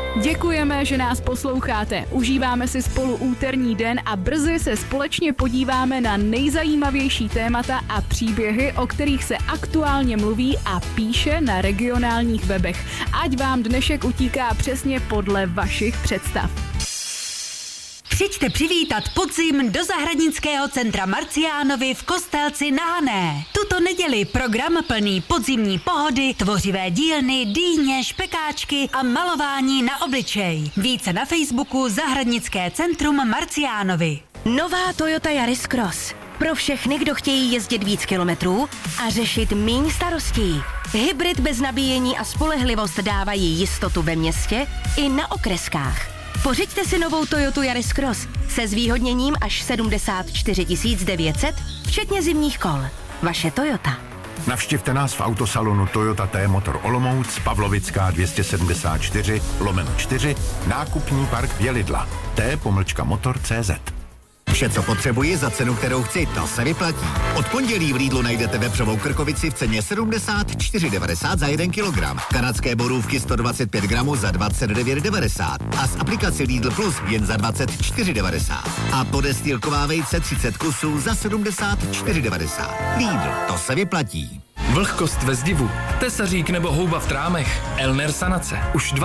Děkujeme, že nás posloucháte. Užíváme si spolu úterní den a brzy se společně podíváme na nejzajímavější témata a příběhy, o kterých se aktuálně mluví a píše na regionálních webech. Ať vám dnešek utíká přesně podle vašich představ. Přijďte přivítat podzim do zahradnického centra Marciánovi v Kostelci na Hané. Tuto neděli program plný podzimní pohody, tvořivé dílny, dýně, špekáčky a malování na obličej. Více na Facebooku Zahradnické centrum Marciánovi. Nová Toyota Yaris Cross. Pro všechny, kdo chtějí jezdit víc kilometrů a řešit míň starostí. Hybrid bez nabíjení a spolehlivost dávají jistotu ve městě i na okreskách. Pořiďte si novou Toyotu Yaris Cross se zvýhodněním až 74 900, včetně zimních kol. Vaše Toyota. Navštivte nás v autosalonu Toyota T-Motor Olomouc, Pavlovická 274/4, nákupní park Vělidla, t-motor.cz. Vše, co potřebuji za cenu, kterou chci, to se vyplatí. Od pondělí v Lidlu najdete vepřovou krkovici v ceně 74,90 za 1 kilogram. Kanadské borůvky 125 gramů za 29,90 a z aplikace Lidl Plus jen za 24,90. A podestýlková vejce 30 kusů za 74,90. Lidl, to se vyplatí. Vlhkost ve zdivu, tesařík nebo houba v trámech, Elner Sanace. Už